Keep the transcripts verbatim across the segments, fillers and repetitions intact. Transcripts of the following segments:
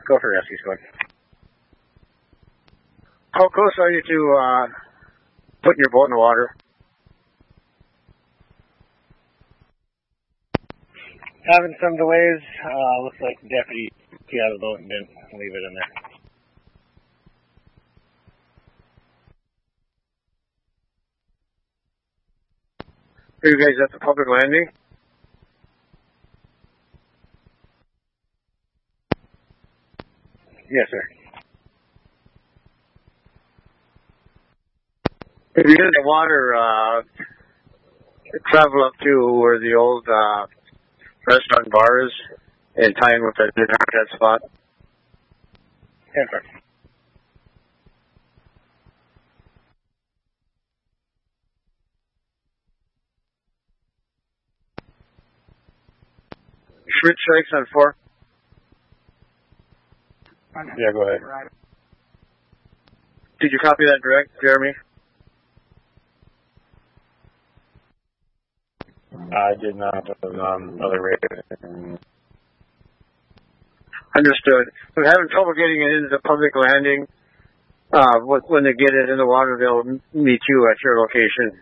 Go for rescue squad. How close are you to uh, putting your boat in the water? Having some delays. Uh, looks like the deputy got out of the boat and didn't leave it in there. Are you guys at the public landing? Yes, sir. If you get in the water, uh, travel up to where the old uh, restaurant bar is and tie in with that that spot. Yes, sir. Schmidt strikes on four. Yeah, go ahead. Did you copy that direct, Jeremy? I did not. Um, other radio. Understood. We're having trouble getting it into the public landing. Uh, when they get it in the water, they'll meet you at your location.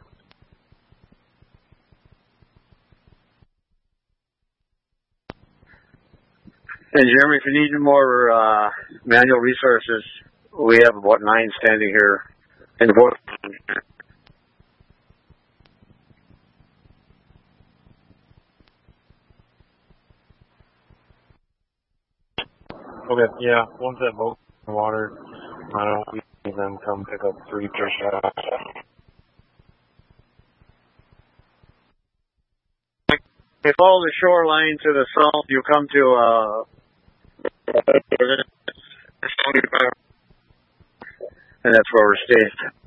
And Jeremy, if you need more uh, manual resources, we have about nine standing here in the boat. Okay, yeah. Once that boat's in the water, I don't need them come pick up three fish shots. If you follow the shoreline to the south, you come to uh, and that's where we're staying.